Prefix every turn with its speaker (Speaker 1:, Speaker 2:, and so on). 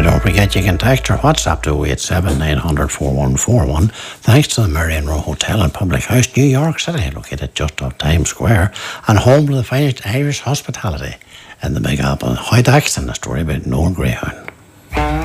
Speaker 1: Now don't forget you can text or WhatsApp to 087 900 4141 thanks to the Marion Row Hotel and Public House, New York City, located just off Times Square and home to the finest Irish hospitality in the Big Apple. White Axe, and a story about Noel Greyhound.